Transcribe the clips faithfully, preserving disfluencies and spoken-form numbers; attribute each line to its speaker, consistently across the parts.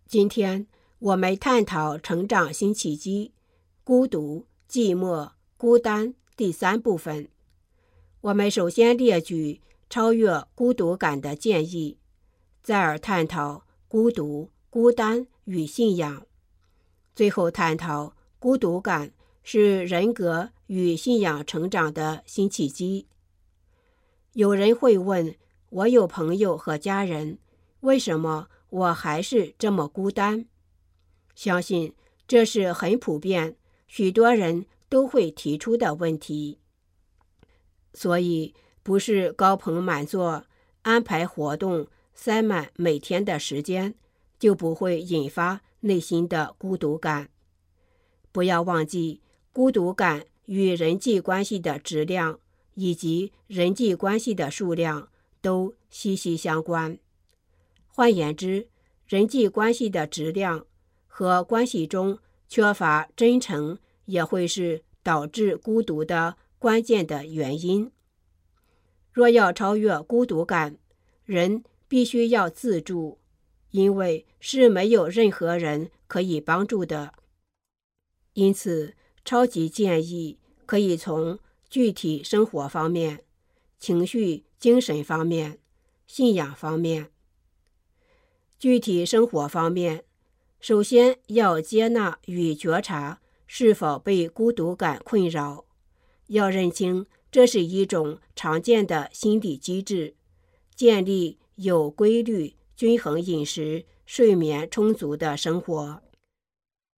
Speaker 1: 今天我们探讨成长新契机，孤独、寂寞、孤单第三部分。我们首先列举超越孤独感的建议，再而探讨孤独、孤单与信仰，最后探讨孤独感是人格与信仰成长的新契机。有人会问，我有朋友和家人，为什么我还是这么孤单？相信这是很普遍，许多人都会提出的问题。所以不是高朋满座，安排活动塞满每天的时间，就不会引发内心的孤独感。不要忘记，孤独感与人际关系的质量以及人际关系的数量都息息相关。换言之，人际关系的质量和关系中缺乏真诚也会是导致孤独的关键的原因。若要超越孤独感，人必须要自助，因为是没有任何人可以帮助的。因此，超级建议可以从具体生活方面、情绪、精神方面、信仰方面。具体生活方面，首先要接纳与觉察是否被孤独感困扰，要认清这是一种常见的心理机制，建立有规律、均衡饮食、睡眠充足的生活。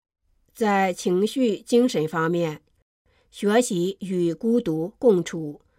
Speaker 1: 在情绪、精神方面，学习与孤独共处，